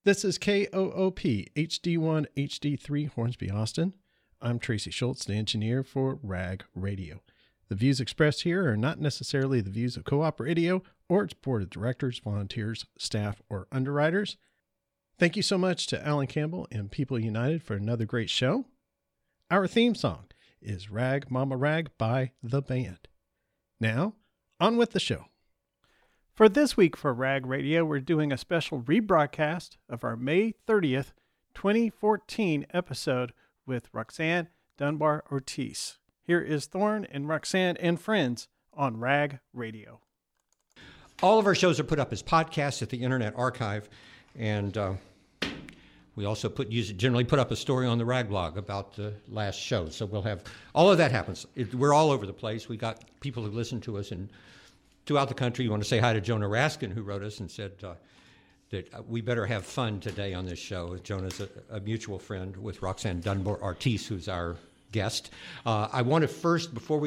This is KOOP HD1 HD3 Hornsby, Austin. I'm Tracy Schultz, the engineer for RAG Radio. The views expressed here are not necessarily the views of Co-op Radio or its board of directors, volunteers, staff, or underwriters. Thank you so much to Alan Campbell and People United for another great show. Our theme song is Rag Mama Rag by The Band. Now, on with the show. For this week for RAG Radio, we're doing a special rebroadcast of our May 30th, 2014 episode with Roxanne Dunbar Ortiz. Here is Thorne and Roxanne and friends on RAG Radio. All of our shows are put up as podcasts at the Internet Archive, and we also generally put up a story on the RAG blog about the last show. So we'll have all of that happens. We're all over the place. We got people who listen to us throughout the country. You want to say hi to Jonah Raskin, who wrote us and said that we better have fun today on this show. Jonah's a mutual friend with Roxanne Dunbar Ortiz, who's our guest. I want to first, before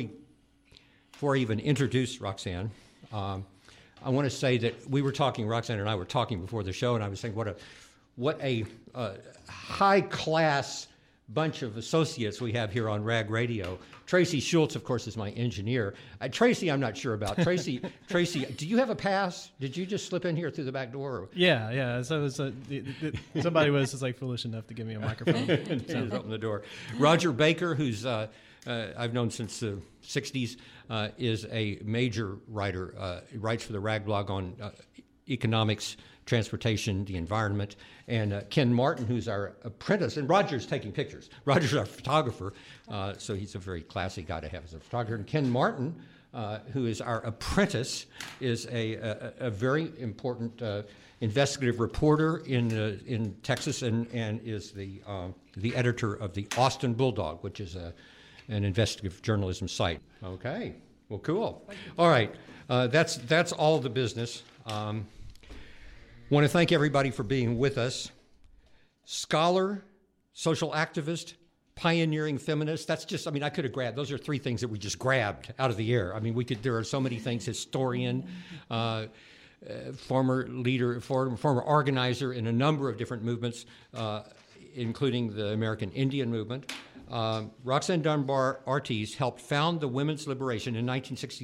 I even introduce Roxanne, I want to say that Roxanne and I were talking before the show, and I was saying what a high-class bunch of associates we have here on RAG Radio. Tracy Schultz, of course, is my engineer. Tracy, I'm not sure about. Tracy, do you have a pass? Did you just slip in here through the back door? Yeah. So it was, somebody was just foolish enough to give me a microphone. Just open the door. Roger Baker, who's I've known since the 60s, is a major writer. He writes for the RAG blog on economics, transportation, the environment, and Ken Martin, who's our apprentice, and Roger's taking pictures. Roger's our photographer, so he's a very classy guy to have as a photographer. And Ken Martin, who is our apprentice, is a very important investigative reporter in Texas, and is the editor of the Austin Bulldog, which is an investigative journalism site. Okay, well, cool. All right, that's all the business. Want to thank everybody for being with us. Scholar, social activist, pioneering feminist. That's just, I could have grabbed, those are three things that we just grabbed out of the air. There are so many things, historian, former leader, former organizer in a number of different movements, including the American Indian movement. Roxanne Dunbar Ortiz helped found the Women's Liberation in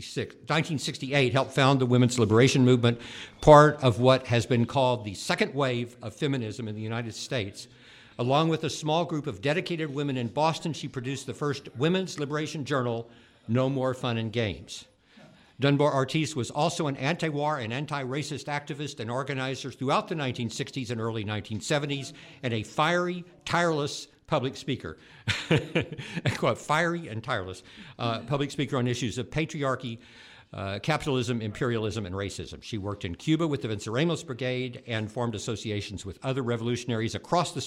1968, helped found the Women's Liberation Movement, part of what has been called the second wave of feminism in the United States. Along with a small group of dedicated women in Boston, she produced the first women's liberation journal, No More Fun and Games. Dunbar Ortiz was also an anti-war and anti-racist activist and organizer throughout the 1960s and early 1970s, and a fiery, tireless public speaker. I call it fiery and tireless. Public speaker on issues of patriarchy, capitalism, imperialism, and racism. She worked in Cuba with the Venceremos Brigade and formed associations with other revolutionaries across the